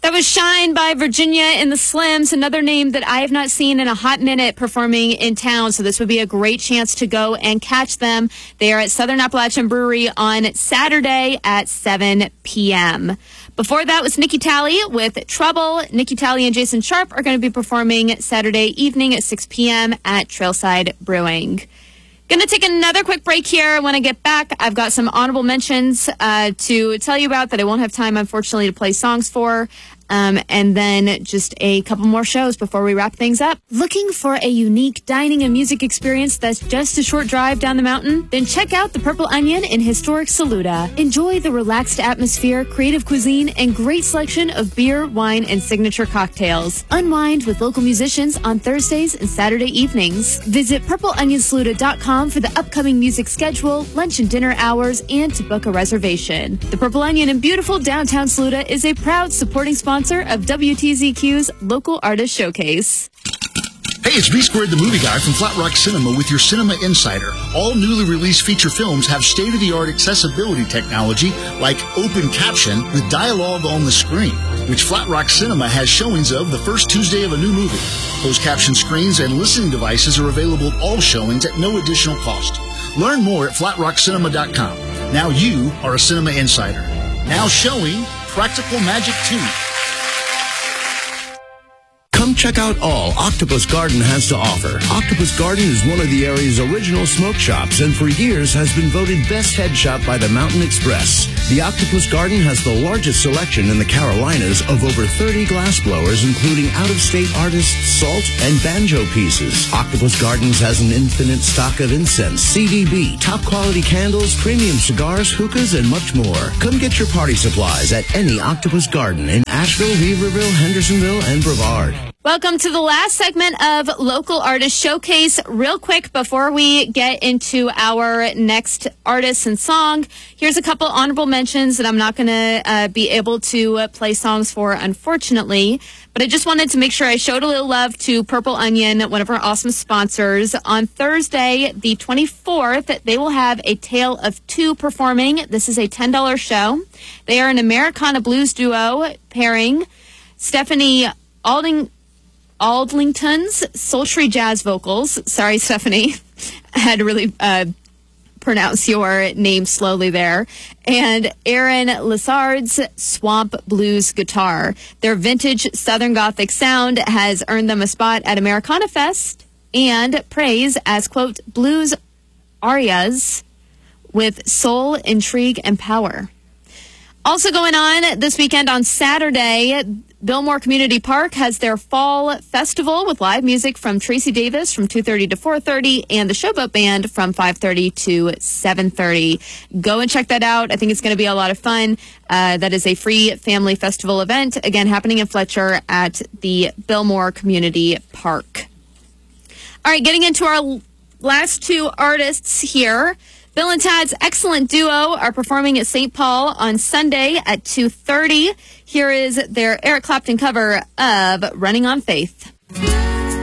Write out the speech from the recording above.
That was Shine by Virginia and the Slims, another name that I have not seen in a hot minute performing in town. So this would be a great chance to go and catch them. They are at Southern Appalachian Brewery on Saturday at 7 p.m. Before that was Nikki Talley with Trouble. Nikki Talley and Jason Sharp are going to be performing Saturday evening at 6 p.m. at Trailside Brewing. Going to take another quick break here. When I get back, I've got some honorable mentions to tell you about that I won't have time, unfortunately, to play songs for. And then just a couple more shows before we wrap things up. Looking for a unique dining and music experience that's just a short drive down the mountain? Then check out the Purple Onion in historic Saluda. Enjoy the relaxed atmosphere, creative cuisine, and great selection of beer, wine, and signature cocktails. Unwind with local musicians on Thursdays and Saturday evenings. Visit purpleonionsaluda.com for the upcoming music schedule, lunch and dinner hours, and to book a reservation. The Purple Onion in beautiful downtown Saluda is a proud supporting sponsor of WTZQ's Local Artist Showcase. Hey, it's B Squared, the movie guy from Flat Rock Cinema with your Cinema Insider. All newly released feature films have state-of-the-art accessibility technology like open caption with dialogue on the screen, which Flat Rock Cinema has showings of the first Tuesday of a new movie. Closed caption screens and listening devices are available at all showings at no additional cost. Learn more at flatrockcinema.com. Now you are a Cinema Insider. Now showing Practical Magic 2. Come check out all Octopus Garden has to offer. Octopus Garden is one of the area's original smoke shops and for years has been voted best head shop by the Mountain Express. The Octopus Garden has the largest selection in the Carolinas of over 30 glass blowers, including out-of-state artists' salt and banjo pieces. Octopus Gardens has an infinite stock of incense, CDB, top-quality candles, premium cigars, hookahs, and much more. Come get your party supplies at any Octopus Garden in Asheville, Weaverville, Hendersonville, and Brevard. Welcome to the last segment of Local Artist Showcase. Real quick, before we get into our next artist and song, here's a couple honorable mentions that I'm not going to be able to play songs for, unfortunately. But I just wanted to make sure I showed a little love to Purple Onion, one of our awesome sponsors. On Thursday, the 24th, they will have A Tale of Two performing. This is a $10 show. They are an Americana blues duo pairing Stephanie Aldlington's sultry jazz vocals. Sorry, Stephanie. I had to really pronounce your name slowly there. And Aaron Lessard's swamp blues guitar. Their vintage Southern Gothic sound has earned them a spot at Americana Fest and praise as, quote, blues arias with soul, intrigue, and power. Also going on this weekend on Saturday, Billmore Community Park has their fall festival with live music from Tracy Davis from 2:30 to 4:30 and the Showboat Band from 5:30 to 7:30. Go and check that out. I think it's going to be a lot of fun. That is a free family festival event, again, happening in Fletcher at the Billmore Community Park. All right, getting into our last two artists here. Bill and Tad's excellent duo are performing at St. Paul on Sunday at 2:30. Here is their Eric Clapton cover of Running on Faith.